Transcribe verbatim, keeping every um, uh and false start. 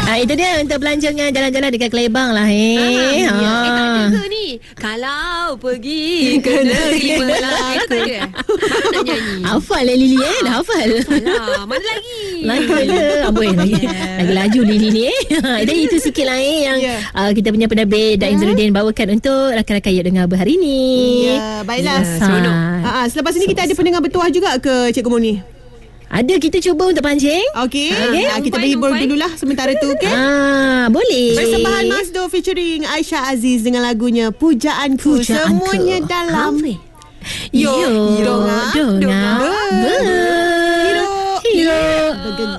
Ah, itu dia untuk belanjangan jalan-jalan dekat Kelebang lah eh. Ah, Ha. ya. Eh, tak ada ke ni? Kalau pergi ke negeri Melaka. Itu tak ada. Mana nak nyanyi? Hafal lah Lily eh. Dah hafal. Alah, mana lagi? Lagi je. Amboi lagi. Lagi laju Lily ni eh. Jadi itu sikit lah eh yang Ya. uh, kita punya penerbit Dan Izzuddin bawakan untuk rakan-rakan Yuk Dengar berhari ni. Ya, baiklah. Ya, Seronok. Sat. Ha, selepas ini kita ada pendengar bertuah juga ke Cikgu Moni? Ada, kita cuba untuk pancing. Okey. Okey. Ha, kita Umpai, berhibur umpai. dululah sementara tu, okey? Ah, boleh. Persembahan Masdo featuring Aisyah Aziz dengan lagunya Pujaanku. Pujaanku. Semuanya dalam Apa? Yo, Yo, donga, donga, donga, ber- Hero. Hero. Bergegas.